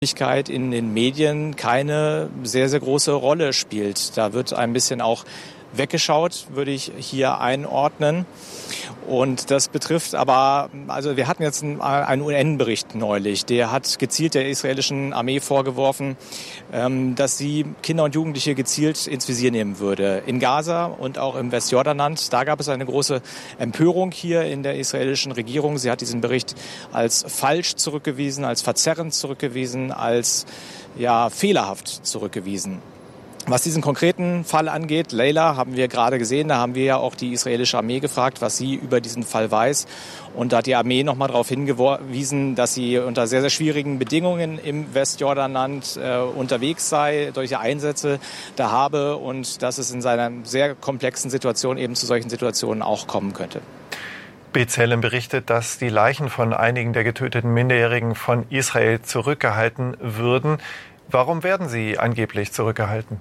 in den Medien keine sehr, sehr große Rolle spielt. Da wird ein bisschen auch weggeschaut, würde ich hier einordnen. Und das betrifft aber, also wir hatten jetzt einen UN-Bericht neulich, der hat gezielt der israelischen Armee vorgeworfen, dass sie Kinder und Jugendliche gezielt ins Visier nehmen würde. In Gaza und auch im Westjordanland, da gab es eine große Empörung hier in der israelischen Regierung. Sie hat diesen Bericht als falsch zurückgewiesen, als verzerrend zurückgewiesen, als fehlerhaft zurückgewiesen. Was diesen konkreten Fall angeht, Leila haben wir gerade gesehen, da haben wir ja auch die israelische Armee gefragt, was sie über diesen Fall weiß. Und da hat die Armee nochmal darauf hingewiesen, dass sie unter sehr, sehr schwierigen Bedingungen im Westjordanland unterwegs sei, solche Einsätze da habe und dass es in seiner sehr komplexen Situation eben zu solchen Situationen auch kommen könnte. B'Tselem berichtet, dass die Leichen von einigen der getöteten Minderjährigen von Israel zurückgehalten würden. Warum werden sie angeblich zurückgehalten?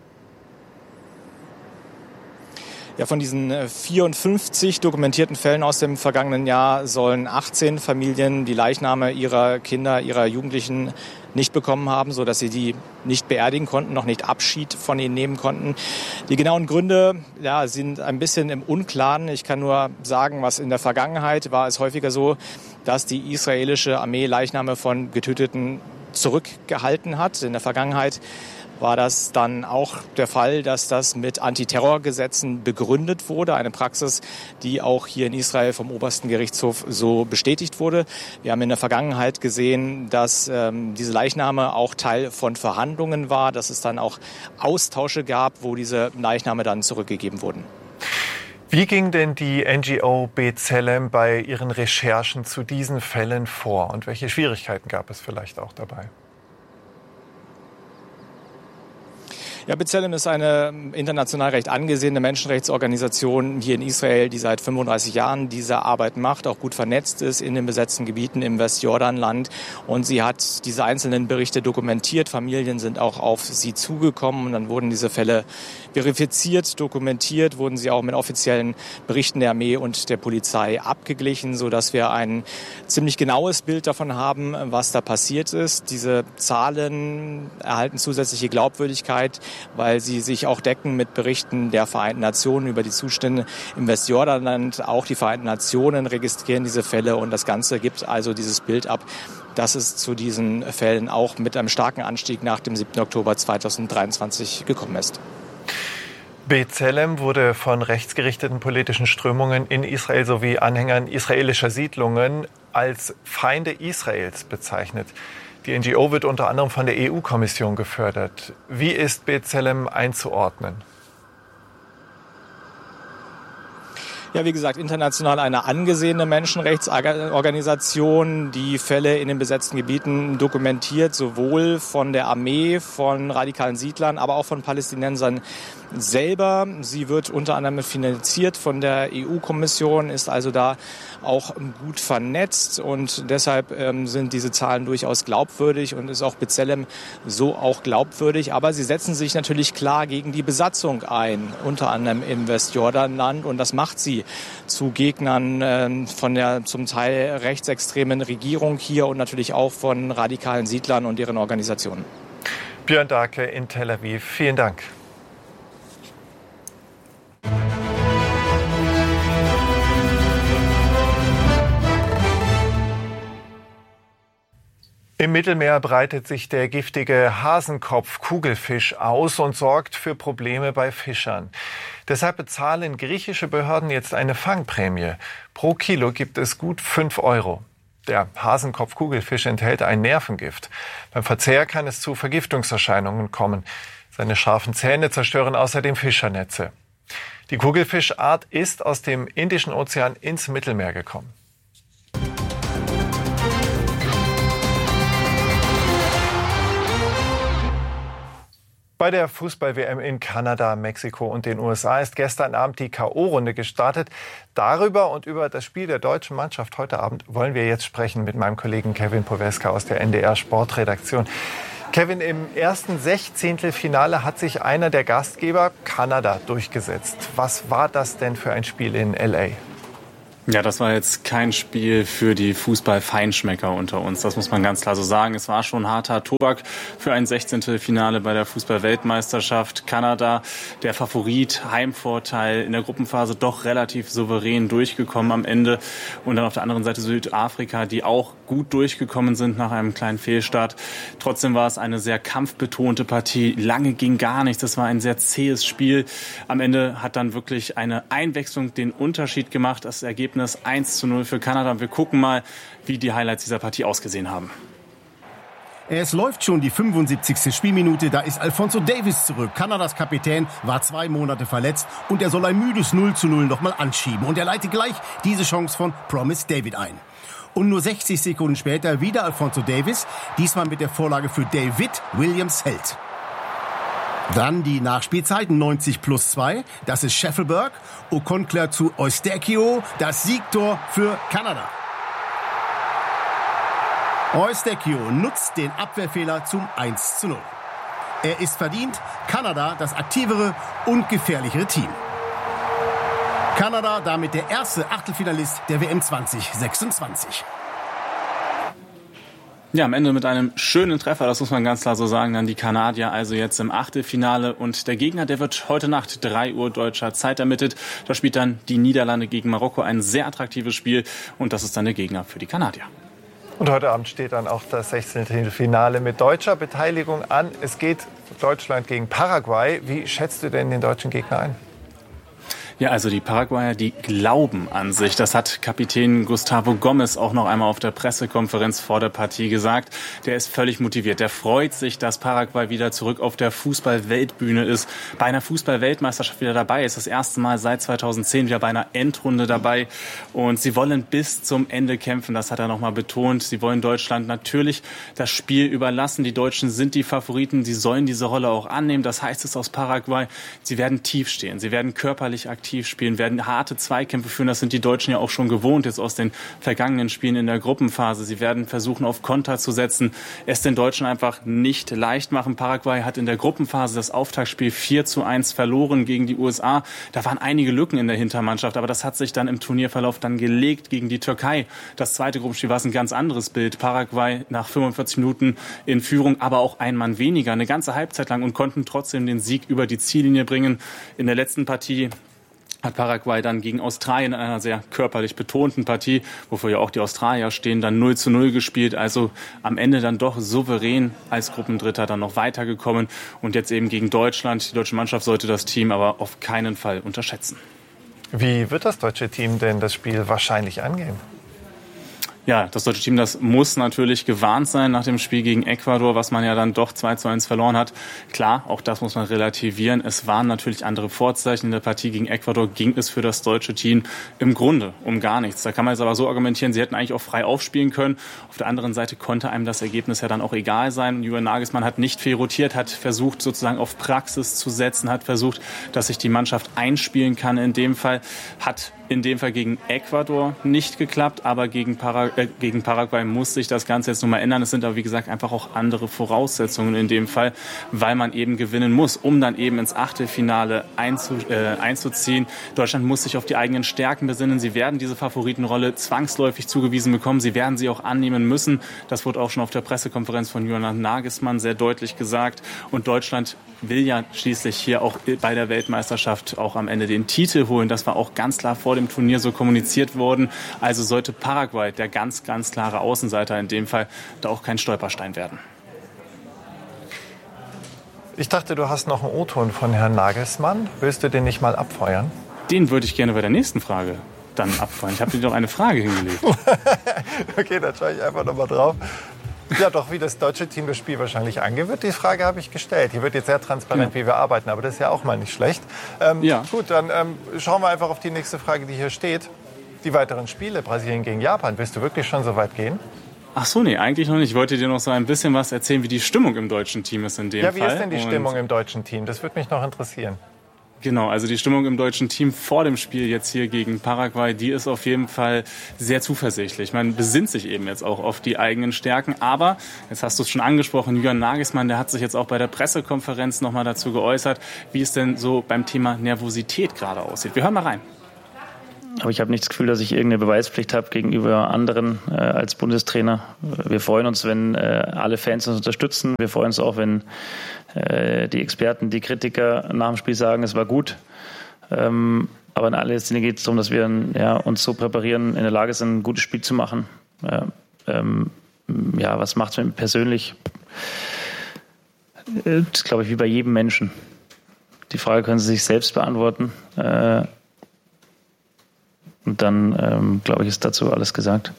Ja, von diesen 54 dokumentierten Fällen aus dem vergangenen Jahr sollen 18 Familien die Leichname ihrer Kinder, ihrer Jugendlichen nicht bekommen haben, sodass sie die nicht beerdigen konnten, noch nicht Abschied von ihnen nehmen konnten. Die genauen Gründe sind ein bisschen im Unklaren. Ich kann nur sagen, was in der Vergangenheit war es häufiger so, dass die israelische Armee Leichname von Getöteten zurückgehalten hat. In der Vergangenheit war das dann auch der Fall, dass das mit Antiterrorgesetzen begründet wurde. Eine Praxis, die auch hier in Israel vom obersten Gerichtshof so bestätigt wurde. Wir haben in der Vergangenheit gesehen, dass diese Leichname auch Teil von Verhandlungen war, dass es dann auch Austausche gab, wo diese Leichname dann zurückgegeben wurden. Wie ging denn die NGO B'Tselem bei ihren Recherchen zu diesen Fällen vor? Und welche Schwierigkeiten gab es vielleicht auch dabei? Ja, B'Tselem ist eine international recht angesehene Menschenrechtsorganisation hier in Israel, die seit 35 Jahren diese Arbeit macht, auch gut vernetzt ist in den besetzten Gebieten im Westjordanland. Und sie hat diese einzelnen Berichte dokumentiert. Familien sind auch auf sie zugekommen und dann wurden diese Fälle verifiziert, dokumentiert, wurden sie auch mit offiziellen Berichten der Armee und der Polizei abgeglichen, sodass wir ein ziemlich genaues Bild davon haben, was da passiert ist. Diese Zahlen erhalten zusätzliche Glaubwürdigkeit, weil sie sich auch decken mit Berichten der Vereinten Nationen über die Zustände im Westjordanland. Auch die Vereinten Nationen registrieren diese Fälle und das Ganze gibt also dieses Bild ab, dass es zu diesen Fällen auch mit einem starken Anstieg nach dem 7. Oktober 2023 gekommen ist. B'Tselem wurde von rechtsgerichteten politischen Strömungen in Israel sowie Anhängern israelischer Siedlungen als Feinde Israels bezeichnet. Die NGO wird unter anderem von der EU-Kommission gefördert. Wie ist B'Tselem einzuordnen? Ja, wie gesagt, international eine angesehene Menschenrechtsorganisation, die Fälle in den besetzten Gebieten dokumentiert, sowohl von der Armee, von radikalen Siedlern, aber auch von Palästinensern selber. Sie wird unter anderem finanziert von der EU-Kommission, ist also da auch gut vernetzt und deshalb sind diese Zahlen durchaus glaubwürdig und ist auch B'Tselem so auch glaubwürdig. Aber sie setzen sich natürlich klar gegen die Besatzung ein, unter anderem im Westjordanland, und das macht sie zu Gegnern von der zum Teil rechtsextremen Regierung hier und natürlich auch von radikalen Siedlern und deren Organisationen. Björn Dahlke in Tel Aviv, vielen Dank. Im Mittelmeer breitet sich der giftige Hasenkopf-Kugelfisch aus und sorgt für Probleme bei Fischern. Deshalb bezahlen griechische Behörden jetzt eine Fangprämie. Pro Kilo gibt es gut 5 €. Der Hasenkopf-Kugelfisch enthält ein Nervengift. Beim Verzehr kann es zu Vergiftungserscheinungen kommen. Seine scharfen Zähne zerstören außerdem Fischernetze. Die Kugelfischart ist aus dem Indischen Ozean ins Mittelmeer gekommen. Bei der Fußball-WM in Kanada, Mexiko und den USA ist gestern Abend die K.O.-Runde gestartet. Darüber und über das Spiel der deutschen Mannschaft heute Abend wollen wir jetzt sprechen mit meinem Kollegen Kevin Poweska aus der NDR-Sportredaktion. Kevin, im ersten Sechzehntelfinale hat sich einer der Gastgeber, Kanada, durchgesetzt. Was war das denn für ein Spiel in L.A.? Ja, das war jetzt kein Spiel für die Fußball-Feinschmecker unter uns. Das muss man ganz klar so sagen. Es war schon harter Tobak für ein 16. Finale bei der Fußball-Weltmeisterschaft. Kanada, der Favorit, Heimvorteil, in der Gruppenphase doch relativ souverän durchgekommen am Ende. Und dann auf der anderen Seite Südafrika, die auch gut durchgekommen sind nach einem kleinen Fehlstart. Trotzdem war es eine sehr kampfbetonte Partie. Lange ging gar nichts. Das war ein sehr zähes Spiel. Am Ende hat dann wirklich eine Einwechslung den Unterschied gemacht. Das Ergebnis 1:0 für Kanada. Und wir gucken mal, wie die Highlights dieser Partie ausgesehen haben. Es läuft schon die 75. Spielminute, da ist Alphonso Davies zurück. Kanadas Kapitän war 2 Monate verletzt und er soll ein müdes 0:0 nochmal anschieben. Und er leitet gleich diese Chance von Promise David ein. Und nur 60 Sekunden später wieder Alphonso Davies, diesmal mit der Vorlage für David Williams-Held. Dann die Nachspielzeit 90+2, das ist Scheffelberg. Okonkler zu Eustáquio, das Siegtor für Kanada. Eustáquio nutzt den Abwehrfehler zum 1:0. Er ist verdient, Kanada das aktivere und gefährlichere Team. Kanada damit der erste Achtelfinalist der WM 2026. Ja, am Ende mit einem schönen Treffer, das muss man ganz klar so sagen, dann die Kanadier also jetzt im Achtelfinale. Und der Gegner, der wird heute Nacht 3 Uhr deutscher Zeit ermittelt. Da spielt dann die Niederlande gegen Marokko, ein sehr attraktives Spiel. Und das ist dann der Gegner für die Kanadier. Und heute Abend steht dann auch das 16. Finale mit deutscher Beteiligung an. Es geht Deutschland gegen Paraguay. Wie schätzt du denn den deutschen Gegner ein? Ja, also die Paraguayer, die glauben an sich. Das hat Kapitän Gustavo Gomes auch noch einmal auf der Pressekonferenz vor der Partie gesagt. Der ist völlig motiviert. Der freut sich, dass Paraguay wieder zurück auf der Fußball-Weltbühne ist, bei einer Fußball-Weltmeisterschaft wieder dabei ist. Das erste Mal seit 2010 wieder bei einer Endrunde dabei. Und sie wollen bis zum Ende kämpfen. Das hat er noch mal betont. Sie wollen Deutschland natürlich das Spiel überlassen. Die Deutschen sind die Favoriten. Sie sollen diese Rolle auch annehmen. Das heißt es aus Paraguay. Sie werden tief stehen. Sie werden körperlich aktiv spielen, werden harte Zweikämpfe führen. Das sind die Deutschen ja auch schon gewohnt jetzt aus den vergangenen Spielen in der Gruppenphase. Sie werden versuchen, auf Konter zu setzen, es den Deutschen einfach nicht leicht machen. Paraguay hat in der Gruppenphase das Auftaktspiel 4:1 verloren gegen die USA. Da waren einige Lücken in der Hintermannschaft, aber das hat sich dann im Turnierverlauf dann gelegt gegen die Türkei. Das zweite Gruppenspiel war ein ganz anderes Bild. Paraguay nach 45 Minuten in Führung, aber auch ein Mann weniger, eine ganze Halbzeit lang und konnten trotzdem den Sieg über die Ziellinie bringen. In der letzten Partie hat Paraguay dann gegen Australien in einer sehr körperlich betonten Partie, wofür ja auch die Australier stehen, dann 0:0 gespielt. Also am Ende dann doch souverän als Gruppendritter dann noch weitergekommen. Und jetzt eben gegen Deutschland. Die deutsche Mannschaft sollte das Team aber auf keinen Fall unterschätzen. Wie wird das deutsche Team denn das Spiel wahrscheinlich angehen? Ja, das deutsche Team, das muss natürlich gewarnt sein nach dem Spiel gegen Ecuador, was man ja dann doch 2:1 verloren hat. Klar, auch das muss man relativieren. Es waren natürlich andere Vorzeichen. In der Partie gegen Ecuador ging es für das deutsche Team im Grunde um gar nichts. Da kann man jetzt aber so argumentieren, sie hätten eigentlich auch frei aufspielen können. Auf der anderen Seite konnte einem das Ergebnis ja dann auch egal sein. Julian Nagelsmann hat nicht viel rotiert, hat versucht sozusagen auf Praxis zu setzen, hat versucht, dass sich die Mannschaft einspielen kann. In dem Fall hat gegen Ecuador nicht geklappt, aber gegen Paraguay muss sich das Ganze jetzt nochmal ändern. Es sind aber, wie gesagt, einfach auch andere Voraussetzungen in dem Fall, weil man eben gewinnen muss, um dann eben ins Achtelfinale einzuziehen. Deutschland muss sich auf die eigenen Stärken besinnen. Sie werden diese Favoritenrolle zwangsläufig zugewiesen bekommen. Sie werden sie auch annehmen müssen. Das wurde auch schon auf der Pressekonferenz von Julian Nagelsmann sehr deutlich gesagt. Und Deutschland will ja schließlich hier auch bei der Weltmeisterschaft auch am Ende den Titel holen. Das war auch ganz klar vor dem Turnier so kommuniziert worden. Also sollte Paraguay, der ganz klare Außenseiter in dem Fall, da auch kein Stolperstein werden. Ich dachte, du hast noch einen O-Ton von Herrn Nagelsmann. Willst du den nicht mal abfeuern? Den würde ich gerne bei der nächsten Frage dann abfeuern. Ich habe dir doch eine Frage hingelegt. Okay, dann schaue ich einfach noch mal drauf. Ja, doch, wie das deutsche Team das Spiel wahrscheinlich angehen wird, die Frage habe ich gestellt. Hier wird jetzt sehr transparent, wie wir arbeiten, aber das ist ja auch mal nicht schlecht. Ja. Gut, dann schauen wir einfach auf die nächste Frage, die hier steht. Die weiteren Spiele, Brasilien gegen Japan, willst du wirklich schon so weit gehen? Ach so, nee, eigentlich noch nicht. Ich wollte dir noch so ein bisschen was erzählen, wie die Stimmung im deutschen Team ist in dem Fall. Ja, wie ist denn die Stimmung im deutschen Team? Das würde mich noch interessieren. Genau, also die Stimmung im deutschen Team vor dem Spiel jetzt hier gegen Paraguay, die ist auf jeden Fall sehr zuversichtlich. Man besinnt sich eben jetzt auch auf die eigenen Stärken. Aber, jetzt hast du es schon angesprochen, Julian Nagelsmann, der hat sich jetzt auch bei der Pressekonferenz nochmal dazu geäußert, wie es denn so beim Thema Nervosität gerade aussieht. Wir hören mal rein. Aber ich habe nicht das Gefühl, dass ich irgendeine Beweispflicht habe gegenüber anderen als Bundestrainer. Wir freuen uns, wenn alle Fans uns unterstützen. Wir freuen uns auch, wenn die Experten, die Kritiker nach dem Spiel sagen, es war gut. Aber in allererster Linie geht es darum, dass wir uns so präparieren, in der Lage sind, ein gutes Spiel zu machen. Was macht es mit mir persönlich? Das ist, glaube ich, wie bei jedem Menschen. Die Frage können Sie sich selbst beantworten. Und dann, glaube ich, ist dazu alles gesagt.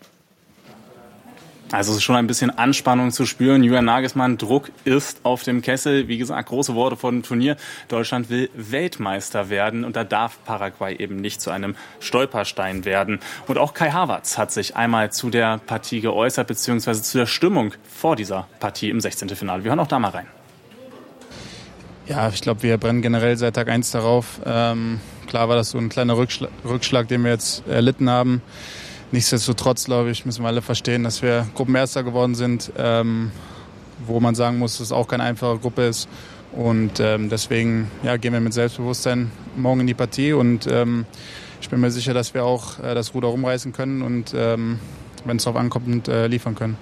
Also es ist schon ein bisschen Anspannung zu spüren. Julian Nagelsmann, Druck ist auf dem Kessel. Wie gesagt, große Worte vor dem Turnier. Deutschland will Weltmeister werden und da darf Paraguay eben nicht zu einem Stolperstein werden. Und auch Kai Havertz hat sich einmal zu der Partie geäußert, beziehungsweise zu der Stimmung vor dieser Partie im 16. Finale. Wir hören auch da mal rein. Ja, ich glaube, wir brennen generell seit Tag 1 darauf. Klar war das so ein kleiner Rückschlag, den wir jetzt erlitten haben. Nichtsdestotrotz, glaube ich, müssen wir alle verstehen, dass wir Gruppenerster geworden sind, wo man sagen muss, dass es auch keine einfache Gruppe ist. Und deswegen gehen wir mit Selbstbewusstsein morgen in die Partie. Und ich bin mir sicher, dass wir auch das Ruder rumreißen können und, wenn es darauf ankommt, liefern können.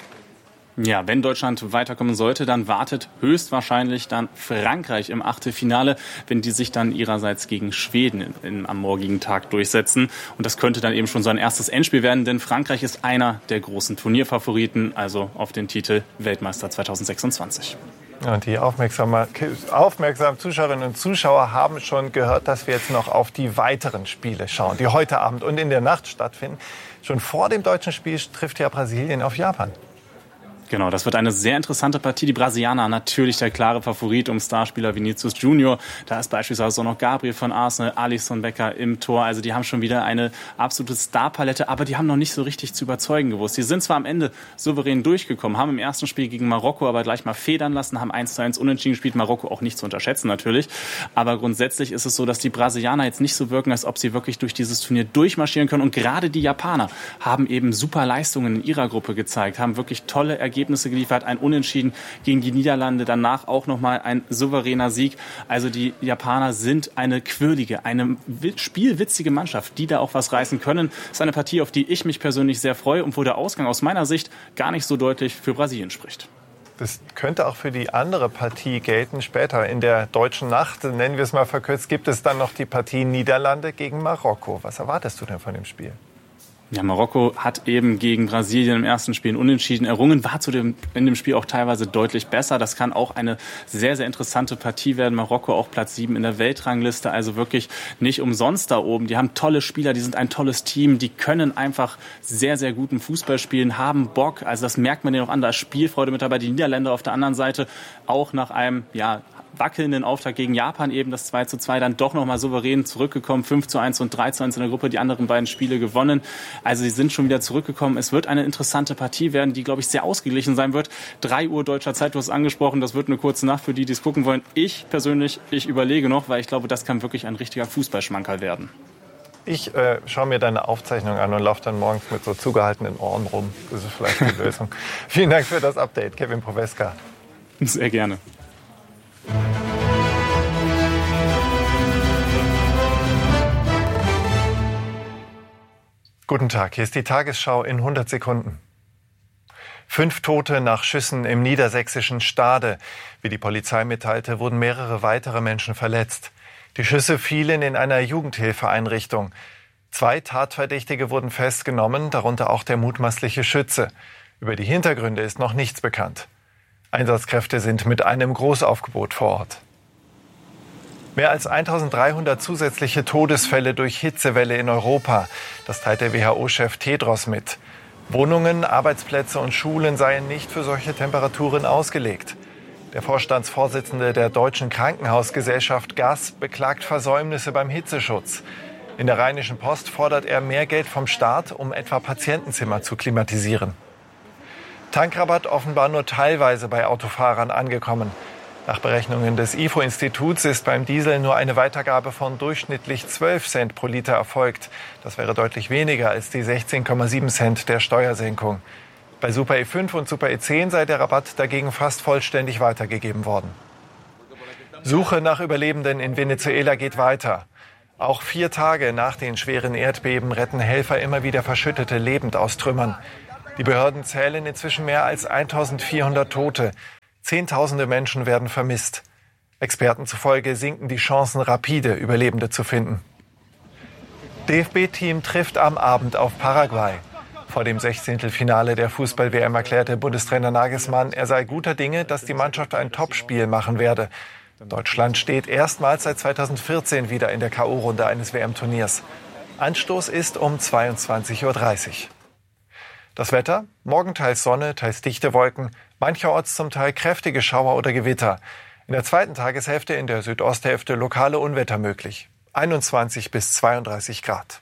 Ja, wenn Deutschland weiterkommen sollte, dann wartet höchstwahrscheinlich dann Frankreich im Achtelfinale, wenn die sich dann ihrerseits gegen Schweden am morgigen Tag durchsetzen. Und das könnte dann eben schon so ein erstes Endspiel werden, denn Frankreich ist einer der großen Turnierfavoriten, also auf den Titel Weltmeister 2026. Und die aufmerksamen Zuschauerinnen und Zuschauer haben schon gehört, dass wir jetzt noch auf die weiteren Spiele schauen, die heute Abend und in der Nacht stattfinden. Schon vor dem deutschen Spiel trifft ja Brasilien auf Japan. Genau, das wird eine sehr interessante Partie. Die Brasilianer natürlich der klare Favorit um Starspieler Vinicius Junior. Da ist beispielsweise auch noch Gabriel von Arsenal, Alisson Becker im Tor. Also die haben schon wieder eine absolute Starpalette, aber die haben noch nicht so richtig zu überzeugen gewusst. Die sind zwar am Ende souverän durchgekommen, haben im ersten Spiel gegen Marokko aber gleich mal federn lassen, haben 1:1 unentschieden gespielt. Marokko auch nicht zu unterschätzen natürlich. Aber grundsätzlich ist es so, dass die Brasilianer jetzt nicht so wirken, als ob sie wirklich durch dieses Turnier durchmarschieren können. Und gerade die Japaner haben eben super Leistungen in ihrer Gruppe gezeigt, haben wirklich tolle Ergebnisse geliefert, ein Unentschieden gegen die Niederlande, danach auch nochmal ein souveräner Sieg. Also die Japaner sind eine quirlige, eine spielwitzige Mannschaft, die da auch was reißen können. Das ist eine Partie, auf die ich mich persönlich sehr freue und wo der Ausgang aus meiner Sicht gar nicht so deutlich für Brasilien spricht. Das könnte auch für die andere Partie gelten. Später in der deutschen Nacht, nennen wir es mal verkürzt, gibt es dann noch die Partie Niederlande gegen Marokko. Was erwartest du denn von dem Spiel? Ja, Marokko hat eben gegen Brasilien im ersten Spiel Unentschieden errungen, war in dem Spiel auch teilweise deutlich besser. Das kann auch eine sehr, sehr interessante Partie werden. Marokko auch Platz 7 in der Weltrangliste, also wirklich nicht umsonst da oben. Die haben tolle Spieler, die sind ein tolles Team, die können einfach sehr, sehr guten Fußball spielen, haben Bock. Also das merkt man denen auch an, da ist Spielfreude mit dabei. Die Niederländer auf der anderen Seite auch nach einem, wackelnden Auftakt gegen Japan eben das 2:2 dann doch nochmal souverän zurückgekommen. 5:1 und 3:1 in der Gruppe, die anderen beiden Spiele gewonnen. Also sie sind schon wieder zurückgekommen. Es wird eine interessante Partie werden, die, glaube ich, sehr ausgeglichen sein wird. 3 Uhr deutscher Zeit, du hast es angesprochen, das wird eine kurze Nacht für die, die es gucken wollen. Ich persönlich, überlege noch, weil ich glaube, das kann wirklich ein richtiger Fußballschmankerl werden. Ich schaue mir deine Aufzeichnung an und laufe dann morgens mit so zugehaltenen Ohren rum. Das ist vielleicht die Lösung. Vielen Dank für das Update, Kevin Proweska. Sehr gerne. Guten Tag, hier ist die Tagesschau in 100 Sekunden. 5 Tote nach Schüssen im niedersächsischen Stade. Wie die Polizei mitteilte, wurden mehrere weitere Menschen verletzt. Die Schüsse fielen in einer Jugendhilfeeinrichtung. 2 Tatverdächtige wurden festgenommen, darunter auch der mutmaßliche Schütze. Über die Hintergründe ist noch nichts bekannt. Einsatzkräfte sind mit einem Großaufgebot vor Ort. Mehr als 1300 zusätzliche Todesfälle durch Hitzewelle in Europa. Das teilt der WHO-Chef Tedros mit. Wohnungen, Arbeitsplätze und Schulen seien nicht für solche Temperaturen ausgelegt. Der Vorstandsvorsitzende der Deutschen Krankenhausgesellschaft GAS beklagt Versäumnisse beim Hitzeschutz. In der Rheinischen Post fordert er mehr Geld vom Staat, um etwa Patientenzimmer zu klimatisieren. Tankrabatt offenbar nur teilweise bei Autofahrern angekommen. Nach Berechnungen des IFO-Instituts ist beim Diesel nur eine Weitergabe von durchschnittlich 12 Cent pro Liter erfolgt. Das wäre deutlich weniger als die 16,7 Cent der Steuersenkung. Bei Super E5 und Super E10 sei der Rabatt dagegen fast vollständig weitergegeben worden. Suche nach Überlebenden in Venezuela geht weiter. Auch 4 Tage nach den schweren Erdbeben retten Helfer immer wieder Verschüttete lebend aus Trümmern. Die Behörden zählen inzwischen mehr als 1400 Tote. Zehntausende Menschen werden vermisst. Experten zufolge sinken die Chancen rapide, Überlebende zu finden. DFB-Team trifft am Abend auf Paraguay. Vor dem 16. Finale der Fußball-WM erklärte Bundestrainer Nagelsmann, er sei guter Dinge, dass die Mannschaft ein Topspiel machen werde. Deutschland steht erstmals seit 2014 wieder in der K.O.-Runde eines WM-Turniers. Anstoß ist um 22:30 Uhr. Das Wetter? Morgen teils Sonne, teils dichte Wolken, mancherorts zum Teil kräftige Schauer oder Gewitter. In der zweiten Tageshälfte in der Südosthälfte lokale Unwetter möglich. 21 bis 32 Grad.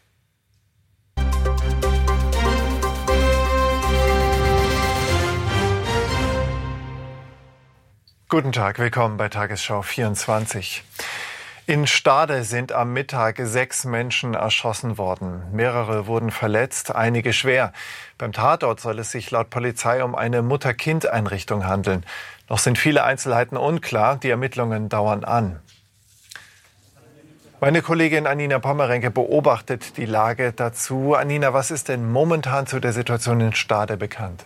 Guten Tag, willkommen bei Tagesschau 24. In Stade sind am Mittag 6 Menschen erschossen worden. Mehrere wurden verletzt, einige schwer. Beim Tatort soll es sich laut Polizei um eine Mutter-Kind-Einrichtung handeln. Noch sind viele Einzelheiten unklar, die Ermittlungen dauern an. Meine Kollegin Anina Pommerenke beobachtet die Lage dazu. Anina, was ist denn momentan zu der Situation in Stade bekannt?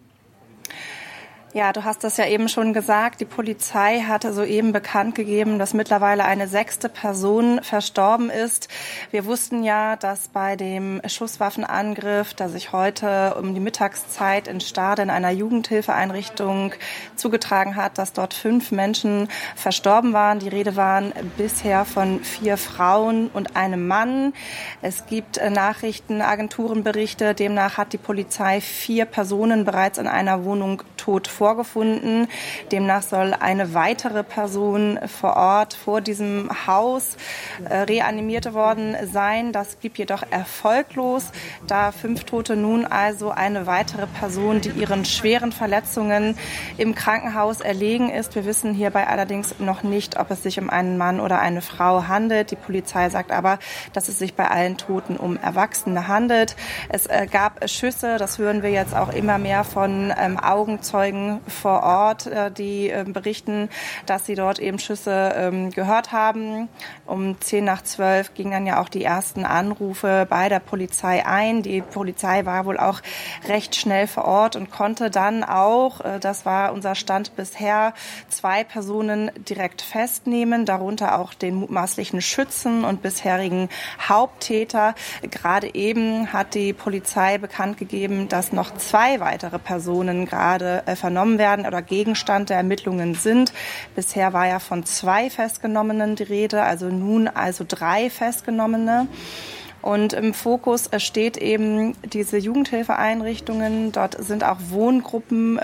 Ja, du hast das ja eben schon gesagt. Die Polizei hatte soeben bekannt gegeben, dass mittlerweile eine 6. Person verstorben ist. Wir wussten ja, dass bei dem Schusswaffenangriff, der sich heute um die Mittagszeit in Stade in einer Jugendhilfeeinrichtung zugetragen hat, dass dort 5 Menschen verstorben waren. Die Rede waren bisher von 4 Frauen und einem Mann. Es gibt Nachrichtenagenturenberichte. Demnach hat die Polizei 4 Personen bereits in einer Wohnung tot vorgefunden. Demnach soll eine weitere Person vor Ort, vor diesem Haus, reanimiert worden sein. Das blieb jedoch erfolglos, da 5 Tote nun also eine weitere Person, die ihren schweren Verletzungen im Krankenhaus erlegen ist. Wir wissen hierbei allerdings noch nicht, ob es sich um einen Mann oder eine Frau handelt. Die Polizei sagt aber, dass es sich bei allen Toten um Erwachsene handelt. Es gab Schüsse, das hören wir jetzt auch immer mehr von Augenzeugen vor Ort, die berichten, dass sie dort eben Schüsse gehört haben. Um 10:10 gingen dann ja auch die ersten Anrufe bei der Polizei ein. Die Polizei war wohl auch recht schnell vor Ort und konnte dann auch, das war unser Stand bisher, 2 Personen direkt festnehmen, darunter auch den mutmaßlichen Schützen und bisherigen Haupttäter. Gerade eben hat die Polizei bekannt gegeben, dass noch 2 weitere Personen gerade vernommen werden oder Gegenstand der Ermittlungen sind. Bisher war ja von 2 Festgenommenen die Rede, also nun 3 Festgenommene. Und im Fokus steht eben diese Jugendhilfeeinrichtungen. Dort sind auch Wohngruppen,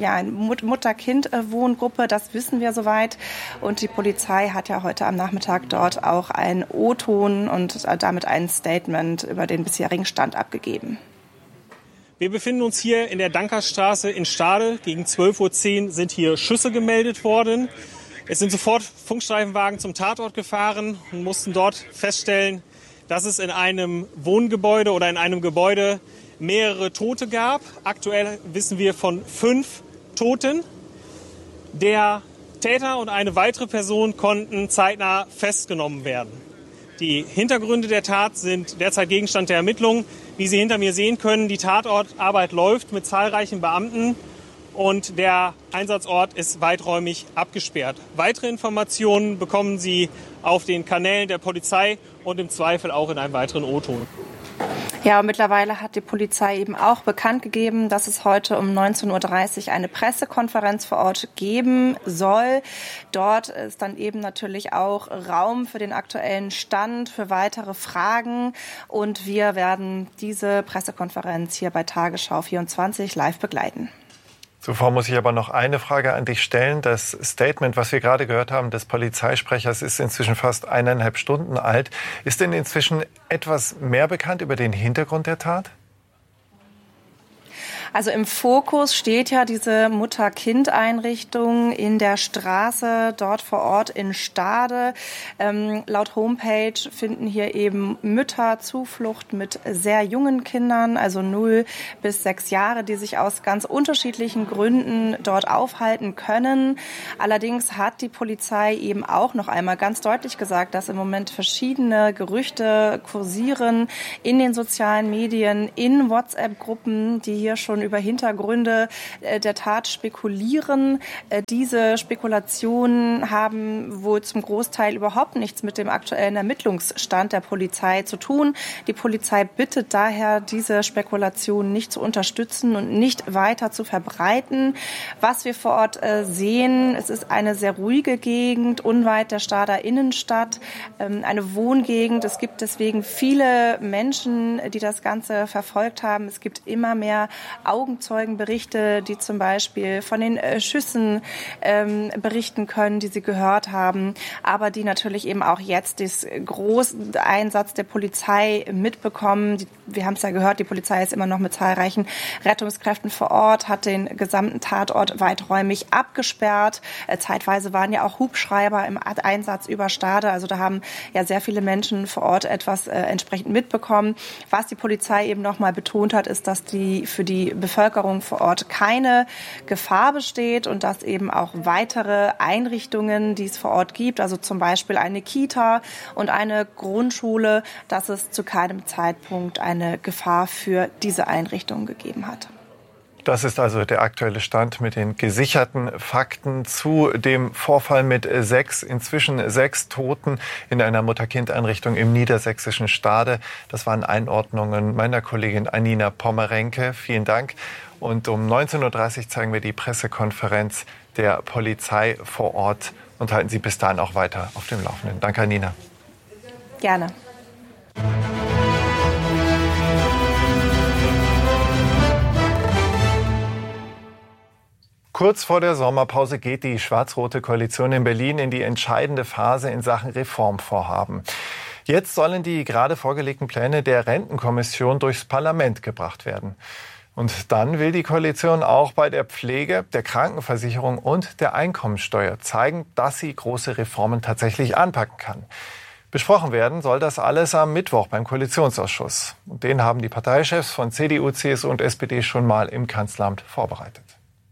Mutter-Kind-Wohngruppe, das wissen wir soweit. Und die Polizei hat ja heute am Nachmittag dort auch einen O-Ton und damit ein Statement über den bisherigen Stand abgegeben. Wir befinden uns hier in der Dankerstraße in Stade. Gegen 12:10 Uhr sind hier Schüsse gemeldet worden. Es sind sofort Funkstreifenwagen zum Tatort gefahren und mussten dort feststellen, dass es in einem Wohngebäude oder in einem Gebäude mehrere Tote gab. Aktuell wissen wir von 5 Toten. Der Täter und eine weitere Person konnten zeitnah festgenommen werden. Die Hintergründe der Tat sind derzeit Gegenstand der Ermittlungen. Wie Sie hinter mir sehen können, die Tatortarbeit läuft mit zahlreichen Beamten und der Einsatzort ist weiträumig abgesperrt. Weitere Informationen bekommen Sie auf den Kanälen der Polizei und im Zweifel auch in einem weiteren O-Ton. Ja, und mittlerweile hat die Polizei eben auch bekannt gegeben, dass es heute um 19:30 Uhr eine Pressekonferenz vor Ort geben soll. Dort ist dann eben natürlich auch Raum für den aktuellen Stand, für weitere Fragen. Und wir werden diese Pressekonferenz hier bei Tagesschau 24 live begleiten. Zuvor muss ich aber noch eine Frage an dich stellen. Das Statement, was wir gerade gehört haben, des Polizeisprechers, ist inzwischen fast 1,5 Stunden alt. Ist denn inzwischen etwas mehr bekannt über den Hintergrund der Tat? Also im Fokus steht ja diese Mutter-Kind-Einrichtung in der Straße, dort vor Ort in Stade. Laut Homepage finden hier eben Mütter Zuflucht mit sehr jungen Kindern, also 0 bis 6 Jahre, die sich aus ganz unterschiedlichen Gründen dort aufhalten können. Allerdings hat die Polizei eben auch noch einmal ganz deutlich gesagt, dass im Moment verschiedene Gerüchte kursieren in den sozialen Medien, in WhatsApp-Gruppen, die hier schon über Hintergründe der Tat spekulieren. Diese Spekulationen haben wohl zum Großteil überhaupt nichts mit dem aktuellen Ermittlungsstand der Polizei zu tun. Die Polizei bittet daher, diese Spekulationen nicht zu unterstützen und nicht weiter zu verbreiten. Was wir vor Ort sehen, es ist eine sehr ruhige Gegend, unweit der Stader Innenstadt, eine Wohngegend. Es gibt deswegen viele Menschen, die das Ganze verfolgt haben. Es gibt immer mehr Augenzeugenberichte, die zum Beispiel von den Schüssen berichten können, die sie gehört haben, aber die natürlich eben auch jetzt den großen Einsatz der Polizei mitbekommen. Wir haben es ja gehört, die Polizei ist immer noch mit zahlreichen Rettungskräften vor Ort, hat den gesamten Tatort weiträumig abgesperrt. Zeitweise waren ja auch Hubschrauber im Einsatz über Stade. Also da haben ja sehr viele Menschen vor Ort etwas entsprechend mitbekommen. Was die Polizei eben noch mal betont hat, ist, dass für die Bevölkerung vor Ort keine Gefahr besteht und dass eben auch weitere Einrichtungen, die es vor Ort gibt, also zum Beispiel eine Kita und eine Grundschule, dass es zu keinem Zeitpunkt eine Gefahr für diese Einrichtungen gegeben hat. Das ist also der aktuelle Stand mit den gesicherten Fakten zu dem Vorfall mit inzwischen 6 Toten in einer Mutter-Kind-Einrichtung im niedersächsischen Stade. Das waren Einordnungen meiner Kollegin Anina Pommerenke. Vielen Dank. Und um 19.30 Uhr zeigen wir die Pressekonferenz der Polizei vor Ort und halten Sie bis dahin auch weiter auf dem Laufenden. Danke, Anina. Gerne. Kurz vor der Sommerpause geht die schwarz-rote Koalition in Berlin in die entscheidende Phase in Sachen Reformvorhaben. Jetzt sollen die gerade vorgelegten Pläne der Rentenkommission durchs Parlament gebracht werden. Und dann will die Koalition auch bei der Pflege, der Krankenversicherung und der Einkommensteuer zeigen, dass sie große Reformen tatsächlich anpacken kann. Besprochen werden soll das alles am Mittwoch beim Koalitionsausschuss. Und den haben die Parteichefs von CDU, CSU und SPD schon mal im Kanzleramt vorbereitet.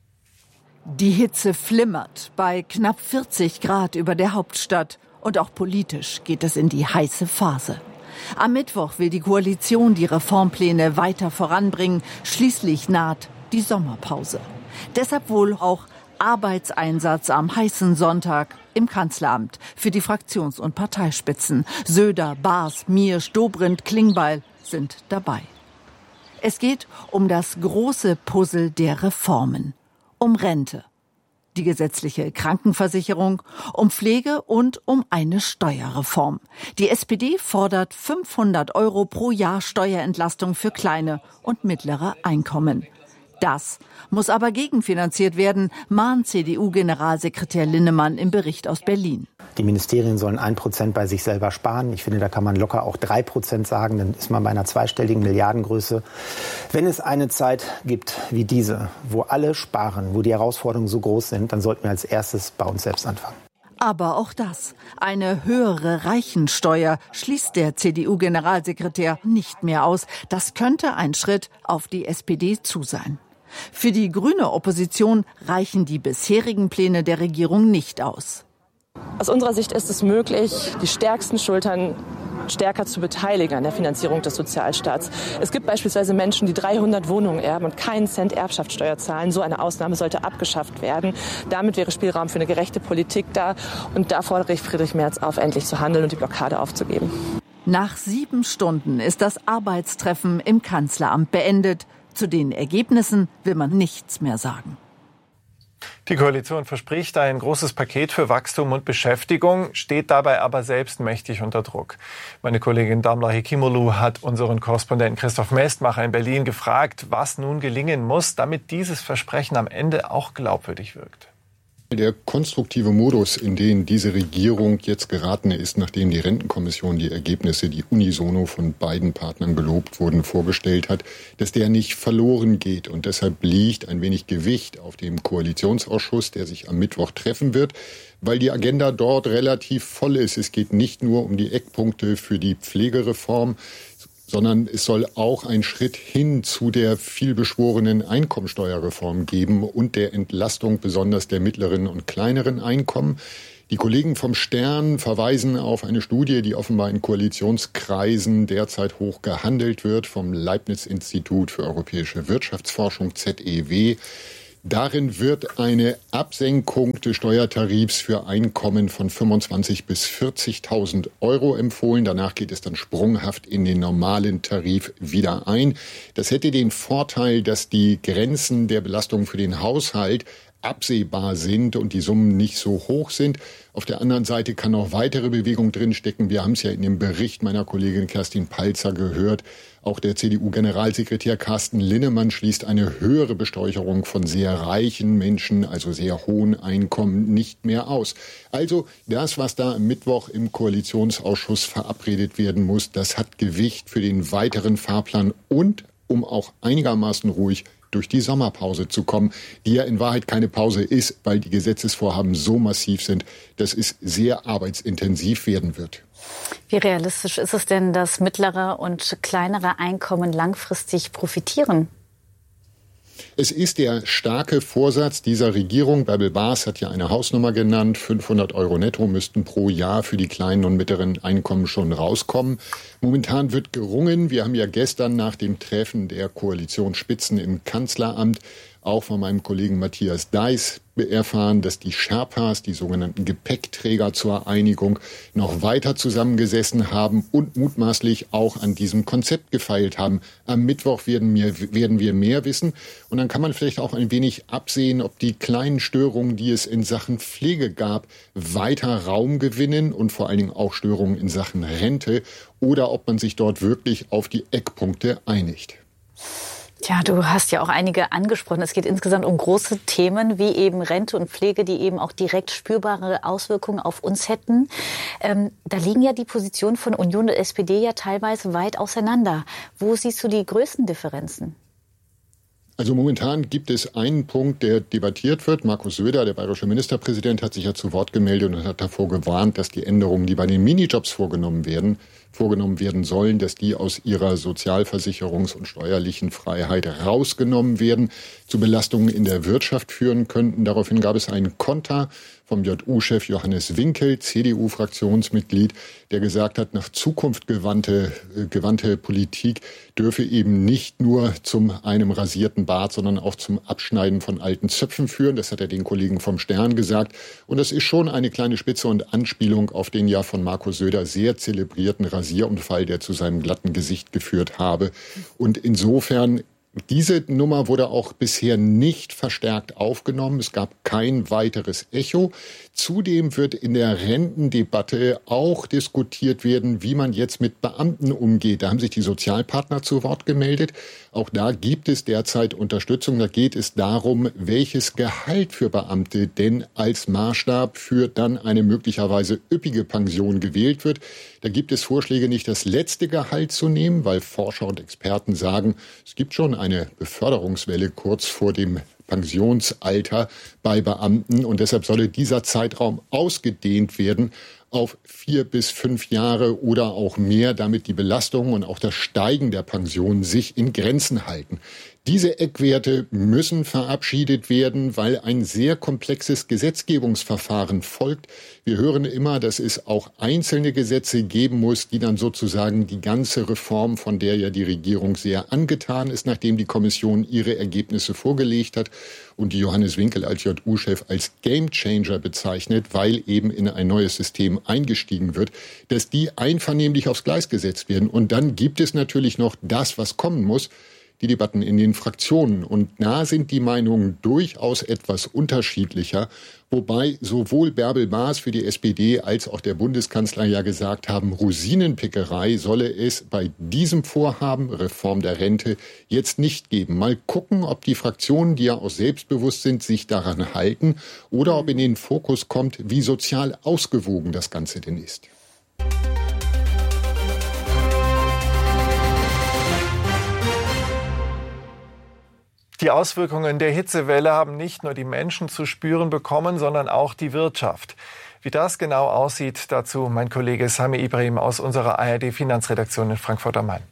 Die Hitze flimmert bei knapp 40 Grad über der Hauptstadt. Und auch politisch geht es in die heiße Phase. Am Mittwoch will die Koalition die Reformpläne weiter voranbringen. Schließlich naht die Sommerpause. Deshalb wohl auch Arbeitseinsatz am heißen Sonntag im Kanzleramt für die Fraktions- und Parteispitzen. Söder, Baas, Miersch, Dobrindt, Klingbeil sind dabei. Es geht um das große Puzzle der Reformen. Um Rente, die gesetzliche Krankenversicherung, um Pflege und um eine Steuerreform. Die SPD fordert 500 € pro Jahr Steuerentlastung für kleine und mittlere Einkommen. Das muss aber gegenfinanziert werden, mahnt CDU-Generalsekretär Linnemann im Bericht aus Berlin. Die Ministerien sollen 1% bei sich selber sparen. Ich finde, da kann man locker auch 3% sagen. Dann ist man bei einer zweistelligen Milliardengröße. Wenn es eine Zeit gibt wie diese, wo alle sparen, wo die Herausforderungen so groß sind, dann sollten wir als erstes bei uns selbst anfangen. Aber auch das, eine höhere Reichensteuer, schließt der CDU-Generalsekretär nicht mehr aus. Das könnte ein Schritt auf die SPD zu sein. Für die grüne Opposition reichen die bisherigen Pläne der Regierung nicht aus. Aus unserer Sicht ist es möglich, die stärksten Schultern stärker zu beteiligen an der Finanzierung des Sozialstaats. Es gibt beispielsweise Menschen, die 300 Wohnungen erben und keinen Cent Erbschaftssteuer zahlen. So eine Ausnahme sollte abgeschafft werden. Damit wäre Spielraum für eine gerechte Politik da. Und da fordere ich Friedrich Merz auf, endlich zu handeln und die Blockade aufzugeben. Nach 7 Stunden ist das Arbeitstreffen im Kanzleramt beendet. Zu den Ergebnissen will man nichts mehr sagen. Die Koalition verspricht ein großes Paket für Wachstum und Beschäftigung, steht dabei aber selbst mächtig unter Druck. Meine Kollegin Damla Hekimolu hat unseren Korrespondenten Christoph Mestmacher in Berlin gefragt, was nun gelingen muss, damit dieses Versprechen am Ende auch glaubwürdig wirkt. Der konstruktive Modus, in den diese Regierung jetzt geraten ist, nachdem die Rentenkommission die Ergebnisse, die unisono von beiden Partnern gelobt wurden, vorgestellt hat, dass der nicht verloren geht. Und deshalb liegt ein wenig Gewicht auf dem Koalitionsausschuss, der sich am Mittwoch treffen wird, weil die Agenda dort relativ voll ist. Es geht nicht nur um die Eckpunkte für die Pflegereform, sondern es soll auch einen Schritt hin zu der vielbeschworenen Einkommensteuerreform geben und der Entlastung besonders der mittleren und kleineren Einkommen. Die Kollegen vom Stern verweisen auf eine Studie, die offenbar in Koalitionskreisen derzeit hoch gehandelt wird, vom Leibniz-Institut für europäische Wirtschaftsforschung, ZEW. Darin wird eine Absenkung des Steuertarifs für Einkommen von 25.000 bis 40.000 Euro empfohlen. Danach geht es dann sprunghaft in den normalen Tarif wieder ein. Das hätte den Vorteil, dass die Grenzen der Belastung für den Haushalt absehbar sind und die Summen nicht so hoch sind. Auf der anderen Seite kann noch weitere Bewegung drinstecken. Wir haben es ja in dem Bericht meiner Kollegin Kerstin Palzer gehört. Auch der CDU-Generalsekretär Carsten Linnemann schließt eine höhere Besteuerung von sehr reichen Menschen, also sehr hohen Einkommen, nicht mehr aus. Also das, was da am Mittwoch im Koalitionsausschuss verabredet werden muss, das hat Gewicht für den weiteren Fahrplan und um auch einigermaßen ruhig durch die Sommerpause zu kommen, die ja in Wahrheit keine Pause ist, weil die Gesetzesvorhaben so massiv sind, dass es sehr arbeitsintensiv werden wird. Wie realistisch ist es denn, dass mittlere und kleinere Einkommen langfristig profitieren? Es ist der starke Vorsatz dieser Regierung. Bärbel Baas hat ja eine Hausnummer genannt. 500 Euro netto müssten pro Jahr für die kleinen und mittleren Einkommen schon rauskommen. Momentan wird gerungen. Wir haben ja gestern nach dem Treffen der Koalitionsspitzen im Kanzleramt auch von meinem Kollegen Matthias Deiß erfahren, dass die Sherpas, die sogenannten Gepäckträger zur Einigung, noch weiter zusammengesessen haben und mutmaßlich auch an diesem Konzept gefeilt haben. Am Mittwoch werden wir mehr wissen. Und dann kann man vielleicht auch ein wenig absehen, ob die kleinen Störungen, die es in Sachen Pflege gab, weiter Raum gewinnen und vor allen Dingen auch Störungen in Sachen Rente oder ob man sich dort wirklich auf die Eckpunkte einigt. Tja, du hast ja auch einige angesprochen. Es geht insgesamt um große Themen wie eben Rente und Pflege, die eben auch direkt spürbare Auswirkungen auf uns hätten. Da liegen ja die Positionen von Union und SPD ja teilweise weit auseinander. Wo siehst du die größten Differenzen? Also momentan gibt es einen Punkt, der debattiert wird. Markus Söder, der bayerische Ministerpräsident, hat sich ja zu Wort gemeldet und hat davor gewarnt, dass die Änderungen, die bei den Minijobs vorgenommen werden sollen, dass die aus ihrer Sozialversicherungs- und steuerlichen Freiheit rausgenommen werden, zu Belastungen in der Wirtschaft führen könnten. Daraufhin gab es einen Konter vom JU-Chef Johannes Winkel, CDU-Fraktionsmitglied, der gesagt hat, nach Zukunft gewandte Politik dürfe eben nicht nur zum einem rasierten Bart, sondern auch zum Abschneiden von alten Zöpfen führen. Das hat er den Kollegen vom Stern gesagt. Und das ist schon eine kleine Spitze und Anspielung auf den ja von Markus Söder sehr zelebrierten Rasierunfall, der zu seinem glatten Gesicht geführt habe. Und insofern, diese Nummer wurde auch bisher nicht verstärkt aufgenommen. Es gab kein weiteres Echo. Zudem wird in der Rentendebatte auch diskutiert werden, wie man jetzt mit Beamten umgeht. Da haben sich die Sozialpartner zu Wort gemeldet. Auch da gibt es derzeit Unterstützung. Da geht es darum, welches Gehalt für Beamte denn als Maßstab für dann eine möglicherweise üppige Pension gewählt wird. Da gibt es Vorschläge, nicht das letzte Gehalt zu nehmen, weil Forscher und Experten sagen, es gibt schon eine Beförderungswelle kurz vor dem Pensionsalter bei Beamten und deshalb solle dieser Zeitraum ausgedehnt werden auf 4 bis 5 Jahre oder auch mehr, damit die Belastung und auch das Steigen der Pensionen sich in Grenzen halten. Diese Eckwerte müssen verabschiedet werden, weil ein sehr komplexes Gesetzgebungsverfahren folgt. Wir hören immer, dass es auch einzelne Gesetze geben muss, die dann sozusagen die ganze Reform, von der ja die Regierung sehr angetan ist, nachdem die Kommission ihre Ergebnisse vorgelegt hat und die Johannes Winkel als JU-Chef als Gamechanger bezeichnet, weil eben in ein neues System eingestiegen wird, dass die einvernehmlich aufs Gleis gesetzt werden. Und dann gibt es natürlich noch das, was kommen muss, die Debatten in den Fraktionen. Und da sind die Meinungen durchaus etwas unterschiedlicher. Wobei sowohl Bärbel Baas für die SPD als auch der Bundeskanzler ja gesagt haben, Rosinenpickerei solle es bei diesem Vorhaben, Reform der Rente, jetzt nicht geben. Mal gucken, ob die Fraktionen, die ja auch selbstbewusst sind, sich daran halten oder ob in den Fokus kommt, wie sozial ausgewogen das Ganze denn ist. Die Auswirkungen der Hitzewelle haben nicht nur die Menschen zu spüren bekommen, sondern auch die Wirtschaft. Wie das genau aussieht, dazu mein Kollege Sami Ibrahim aus unserer ARD-Finanzredaktion in Frankfurt am Main.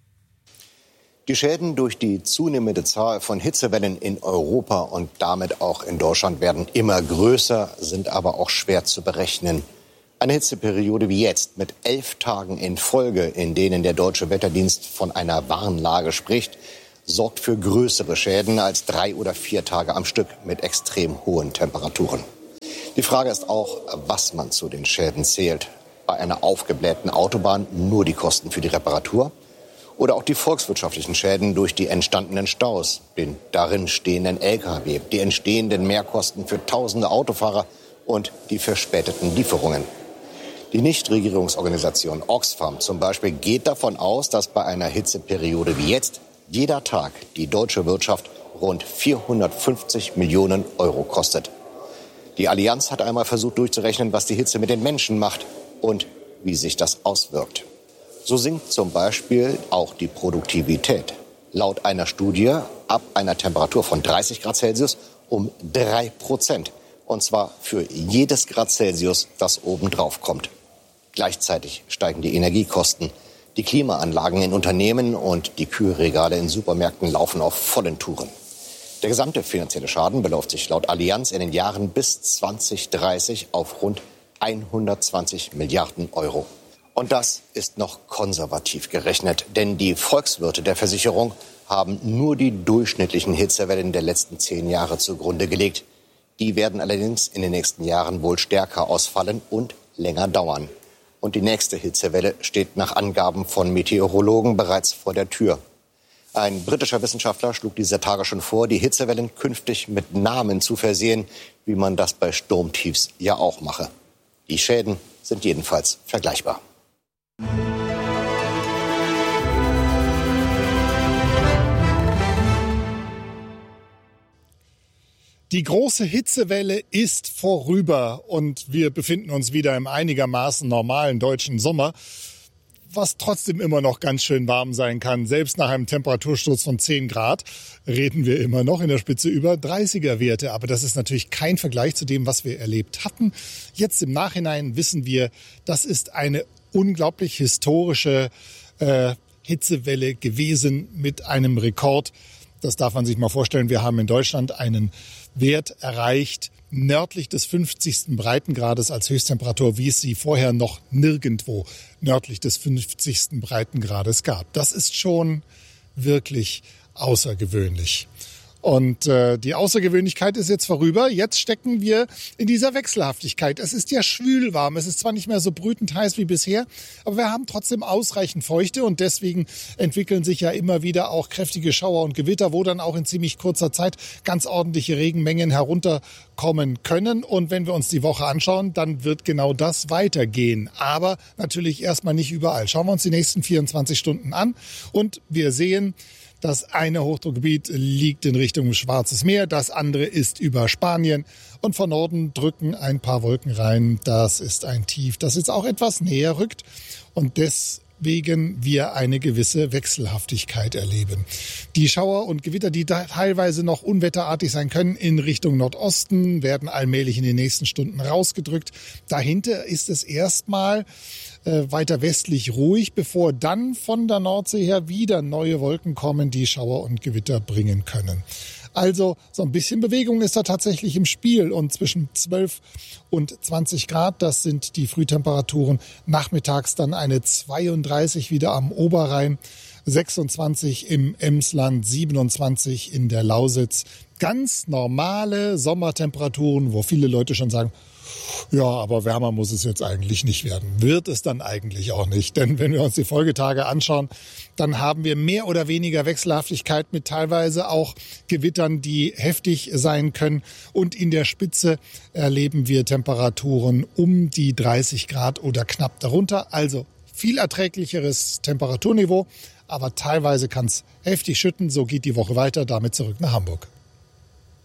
Die Schäden durch die zunehmende Zahl von Hitzewellen in Europa und damit auch in Deutschland werden immer größer, sind aber auch schwer zu berechnen. Eine Hitzeperiode wie jetzt mit 11 Tagen in Folge, in denen der Deutsche Wetterdienst von einer Warnlage spricht, sorgt für größere Schäden als 3 oder 4 Tage am Stück mit extrem hohen Temperaturen. Die Frage ist auch, was man zu den Schäden zählt. Bei einer aufgeblähten Autobahn nur die Kosten für die Reparatur oder auch die volkswirtschaftlichen Schäden durch die entstandenen Staus, den darin stehenden Lkw, die entstehenden Mehrkosten für tausende Autofahrer und die verspäteten Lieferungen. Die Nichtregierungsorganisation Oxfam zum Beispiel geht davon aus, dass bei einer Hitzeperiode wie jetzt jeder Tag die deutsche Wirtschaft rund 450 Millionen Euro kostet. Die Allianz hat einmal versucht durchzurechnen, was die Hitze mit den Menschen macht und wie sich das auswirkt. So sinkt zum Beispiel auch die Produktivität. Laut einer Studie ab einer Temperatur von 30 Grad Celsius um 3%. Und zwar für jedes Grad Celsius, das obendrauf kommt. Gleichzeitig steigen die Energiekosten. Die Klimaanlagen in Unternehmen und die Kühlregale in Supermärkten laufen auf vollen Touren. Der gesamte finanzielle Schaden beläuft sich laut Allianz in den Jahren bis 2030 auf rund 120 Milliarden Euro. Und das ist noch konservativ gerechnet, denn die Volkswirte der Versicherung haben nur die durchschnittlichen Hitzewellen der letzten 10 Jahre zugrunde gelegt. Die werden allerdings in den nächsten Jahren wohl stärker ausfallen und länger dauern. Und die nächste Hitzewelle steht nach Angaben von Meteorologen bereits vor der Tür. Ein britischer Wissenschaftler schlug dieser Tage schon vor, die Hitzewellen künftig mit Namen zu versehen, wie man das bei Sturmtiefs ja auch mache. Die Schäden sind jedenfalls vergleichbar. Die große Hitzewelle ist vorüber und wir befinden uns wieder im einigermaßen normalen deutschen Sommer, was trotzdem immer noch ganz schön warm sein kann. Selbst nach einem Temperatursturz von 10 Grad reden wir immer noch in der Spitze über 30er-Werte. Aber das ist natürlich kein Vergleich zu dem, was wir erlebt hatten. Jetzt im Nachhinein wissen wir, das ist eine unglaublich historische Hitzewelle gewesen mit einem Rekord. Das darf man sich mal vorstellen. Wir haben in Deutschland einen Wert erreicht, nördlich des 50. Breitengrades als Höchsttemperatur, wie es sie vorher noch nirgendwo nördlich des 50. Breitengrades gab. Das ist schon wirklich außergewöhnlich. Und die Außergewöhnlichkeit ist jetzt vorüber. Jetzt stecken wir in dieser Wechselhaftigkeit. Es ist ja schwül warm. Es ist zwar nicht mehr so brütend heiß wie bisher, aber wir haben trotzdem ausreichend Feuchte und deswegen entwickeln sich ja immer wieder auch kräftige Schauer und Gewitter, wo dann auch in ziemlich kurzer Zeit ganz ordentliche Regenmengen herunterkommen können. Und wenn wir uns die Woche anschauen, dann wird genau das weitergehen. Aber natürlich erstmal nicht überall. Schauen wir uns die nächsten 24 Stunden an und wir sehen, das eine Hochdruckgebiet liegt in Richtung Schwarzes Meer, das andere ist über Spanien und von Norden drücken ein paar Wolken rein. Das ist ein Tief, das jetzt auch etwas näher rückt und deswegen wir eine gewisse Wechselhaftigkeit erleben. Die Schauer und Gewitter, die teilweise noch unwetterartig sein können, in Richtung Nordosten, werden allmählich in den nächsten Stunden rausgedrückt. Dahinter ist es erstmal weiter westlich ruhig, bevor dann von der Nordsee her wieder neue Wolken kommen, die Schauer und Gewitter bringen können. Also so ein bisschen Bewegung ist da tatsächlich im Spiel und zwischen 12 und 20 Grad, das sind die Frühtemperaturen, nachmittags dann eine 32 wieder am Oberrhein, 26 im Emsland, 27 in der Lausitz. Ganz normale Sommertemperaturen, wo viele Leute schon sagen, ja, aber wärmer muss es jetzt eigentlich nicht werden. Wird es dann eigentlich auch nicht. Denn wenn wir uns die Folgetage anschauen, dann haben wir mehr oder weniger Wechselhaftigkeit mit teilweise auch Gewittern, die heftig sein können. Und in der Spitze erleben wir Temperaturen um die 30 Grad oder knapp darunter. Also viel erträglicheres Temperaturniveau. Aber teilweise kann es heftig schütten. So geht die Woche weiter. Damit zurück nach Hamburg.